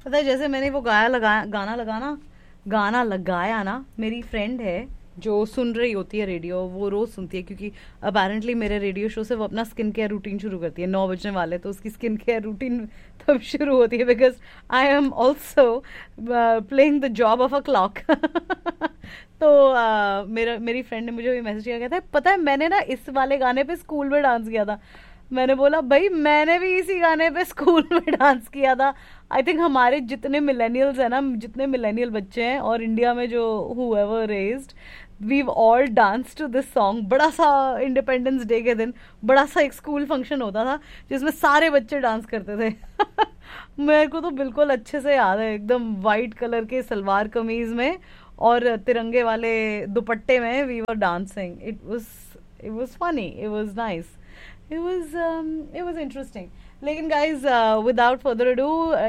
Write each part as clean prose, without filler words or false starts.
पता है जैसे मैंने वो गाना लगाया ना, मेरी फ्रेंड है जो सुन रही होती है रेडियो, वो रोज सुनती है क्योंकि अपेरेंटली मेरे रेडियो शो से वो अपना स्किन केयर रूटीन शुरू करती है 9 बजने वाले, तो उसकी स्किन केयर रूटीन तब शुरू होती है because I am also playing the job of a clock. तो मेरी फ्रेंड ने मुझे भी मैसेज किया, कहता है पता है मैंने ना इस वाले गाने पे स्कूल में डांस किया था। मैंने बोला भाई मैंने भी इसी गाने पे स्कूल में डांस किया था। आई थिंक हमारे जितने मिलेनियल्स हैं ना, जितने मिलेनियल बच्चे हैं और इंडिया में जो whoever raised, we've all danced to this song। बड़ा सा इंडिपेंडेंस डे के दिन बड़ा सा एक स्कूल फंक्शन होता था जिसमें सारे बच्चे डांस करते थे। मेरे को तो बिल्कुल अच्छे से याद है, एकदम वाइट कलर के सलवार कमीज में और तिरंगे वाले दुपट्टे में we were dancing. It was funny, it was nice, it was interesting। लेकिन guys without further ado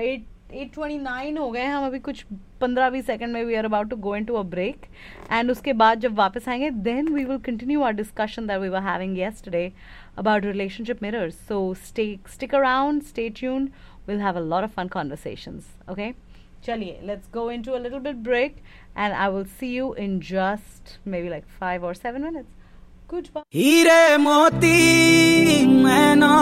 8:29 हो गए हम, अभी कुछ 15-20 सेकंड में we are about to go into a break and उसके बाद जब वापस आएंगे then we will continue our discussion that we were having yesterday about relationship mirrors। So stick around, stay tuned, we'll have a lot of fun conversations, okay? चलिए let's go into a little bit break and I will see you in just maybe like 5 or 7 minutes। हीरे मोती मैं ना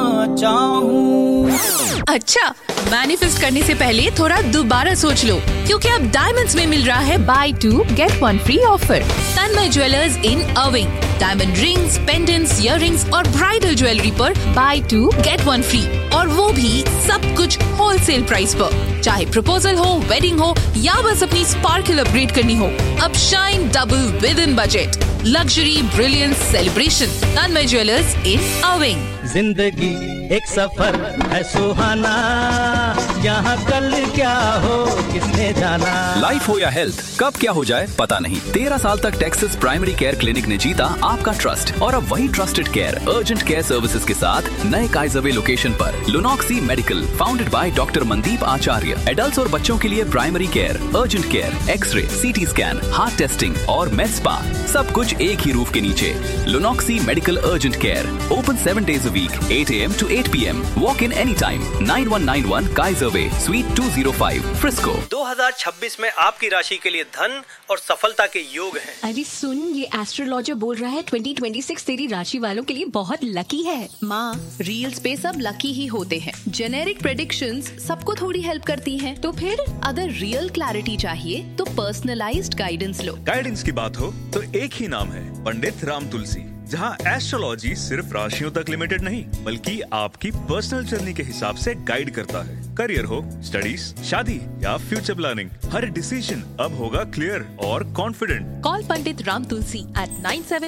चाहूं। अच्छा, manifest करने से पहले थोड़ा दोबारा सोच लो, क्योंकि अब डायमंड्स में मिल रहा है बाय 2 गेट 1 फ्री ऑफर। तन्मय ज्वेलर्स इन अविंग डायमंड रिंग्स, पेंडेंट्स, इयररिंग्स और ब्राइडल ज्वेलरी पर बाय 2 गेट 1 फ्री, और वो भी सब कुछ होलसेल प्राइस पर। चाहे प्रपोजल हो, वेडिंग हो या बस अपनी स्पार्कल अपग्रेड करनी हो, अब shine double with in budget. Luxury brilliance celebration, Tanmay jewellers इन अविंग। जिंदगी एक सफर है सुहाना, यहाँ कल क्या हो किसने जाना। लाइफ हो या हेल्थ, कब क्या हो जाए पता नहीं। 13 साल तक टेक्सास प्राइमरी केयर क्लिनिक ने जीता आपका ट्रस्ट, और अब वही trusted care urgent care services के साथ नए काइजरवे लोकेशन पर। लुनॉक्सी medical, founded by doctor Mandeep Acharya. Adults और बच्चों के लिए primary care, urgent care, x ray, CT scan, heart testing और med spa, सब कुछ एक ही रूफ के नीचे। लुनॉक्सी medical urgent care, open 7 days a week, 8 AM to 8 PM. Walk in anytime. 9191 Kaiser Way, Suite 205, Frisco। 2026 में आपकी राशि के लिए धन और सफलता के योग हैं। अरे सुन, ये एस्ट्रोलॉजर बोल रहा है 2026 तेरी राशि वालों के लिए बहुत लकी है। माँ, रील्स पे सब लकी ही होते हैं। जेनेरिक प्रेडिक्शंस सबको थोड़ी हेल्प करती हैं। तो फिर अगर रियल क्लैरिटी चाहिए तो पर्सनलाइज्ड गाइडेंस लो। गाइडेंस की बात हो तो एक ही नाम है, पंडित राम तुलसी, जहां एस्ट्रोलॉजी सिर्फ राशियों तक लिमिटेड नहीं बल्कि आपकी पर्सनल जर्नी के हिसाब से गाइड करता है। करियर हो, स्टडीज, शादी या फ्यूचर प्लानिंग, हर डिसीजन अब होगा क्लियर और confident. Call Pandit Ram Tulsi at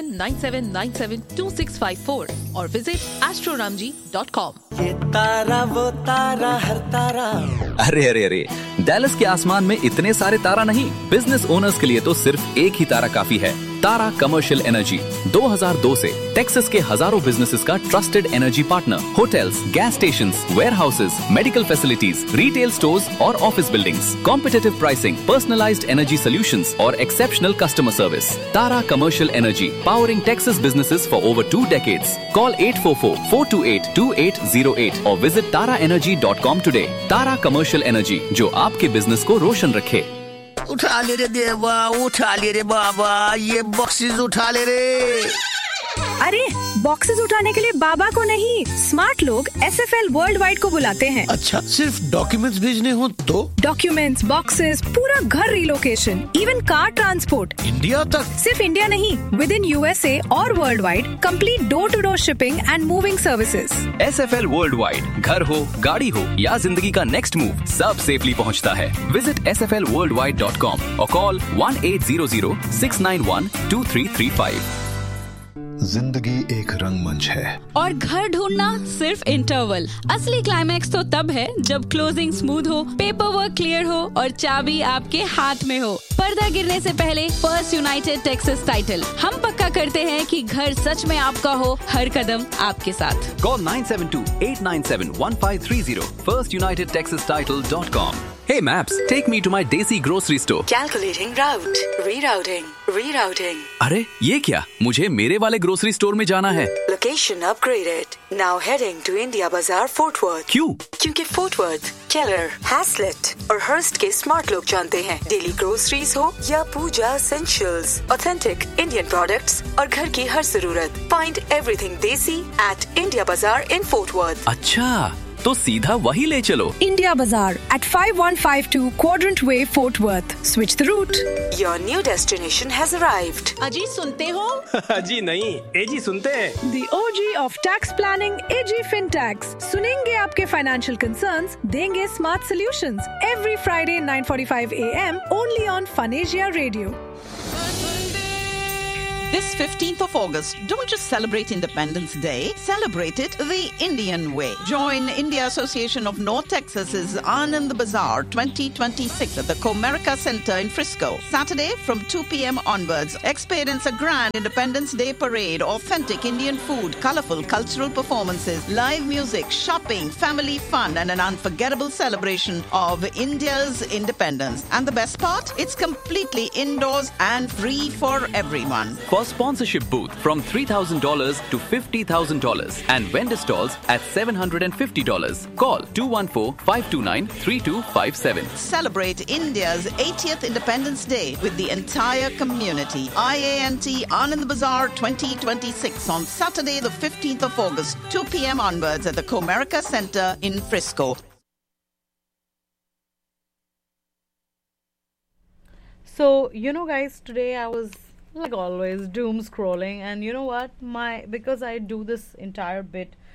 9797972654 और विजिट astroramji.com। ये तारा वो तारा हर तारा। अरे डैलस के आसमान में इतने सारे तारा नहीं, बिजनेस ओनर्स के लिए तो सिर्फ एक ही तारा काफी है। तारा कमर्शियल एनर्जी 2002 से टेक्सास के हजारों बिजनेसेस का trusted energy partner. Hotels, gas stations, warehouses, medical facilities, retail stores और office buildings, competitive pricing, personalised energy solutions और exceptional customer service. Tara commercial energy, powering Texas businesses for over 2 decades। Call 844-428-2808 और visit taraenergy.com today। तारा commercial energy, जो आपके business को रोशन रखे। उठा ले रे देवा, उठा ले रे बाबा, ये बॉक्सेस उठा ले रे। अरे बॉक्सेस उठाने के लिए बाबा को नहीं, स्मार्ट लोग SFL वर्ल्ड वाइड को बुलाते हैं। अच्छा, सिर्फ डॉक्यूमेंट्स भेजने हो तो? डॉक्यूमेंट्स, बॉक्सेस, पूरा घर relocation, even car transport India तक। सिर्फ इंडिया नहीं, विद इन USA और world wide, complete door to door shipping and moving services. SFL world wide, घर हो, गाड़ी हो या जिंदगी का नेक्स्ट मूव, सब सेफली पहुंचता है। विजिट sflworldwide.com और कॉल 1800-691-2335। जिंदगी एक रंगमंच है और घर ढूंढना सिर्फ इंटरवल। असली क्लाइमैक्स तो तब है जब क्लोजिंग स्मूथ हो, पेपर वर्क क्लियर हो और चाबी आपके हाथ में हो। पर्दा गिरने से पहले फर्स्ट यूनाइटेड टेक्सास टाइटल। हम पक्का करते हैं कि घर सच में आपका हो, हर कदम आपके साथ। Call 972-897-1530, firstunitedtexastitle.com। Hey Maps, take me to my Desi grocery store. Calculating route. Rerouting. Rerouting. अरे ये क्या? मुझे मेरे वाले ग्रोसरी स्टोर में जाना है. Location upgraded. Now heading to India Bazaar, Fort Worth. क्यों? क्योंकि Fort Worth, Keller, Haslett और Hearst के स्मार्ट लोग जानते हैं. डेली ग्रोसरीज हो या पूजा essentials, authentic Indian products और घर की हर जरूरत. Find everything Desi at India Bazaar in Fort Worth. अच्छा, तो सीधा वही ले चलो. India Bazaar at 5152 Quadrant Way, Fort Worth. Switch the route. Your new destination has arrived. अजी सुनते हो? अजी नहीं, एजी सुनते हैं. The OG of tax planning, AG FinTax. सुनेंगे आपके financial concerns, देंगे smart solutions. Every Friday 9:45 a.m. only on Fun Asia Radio. This 15th of August, don't just celebrate Independence Day, celebrate it the Indian way. Join India Association of North Texas's Anand Bazaar 2026 at the Comerica Center in Frisco. Saturday from 2 p.m. onwards, experience a grand Independence Day parade, authentic Indian food, colorful cultural performances, live music, shopping, family fun, and an unforgettable celebration of India's independence. And the best part? It's completely indoors and free for everyone. For sponsorship booth from $3,000 to $50,000 and vendor stalls at $750. Call 214-529-3257. Celebrate India's 80th Independence Day with the entire community. IANT Anand Bazaar 2026 on Saturday the 15th of August, 2 p.m. onwards at the Comerica Center in Frisco. So, guys, today I was like always doom scrolling, and you know what, because I do this entire bit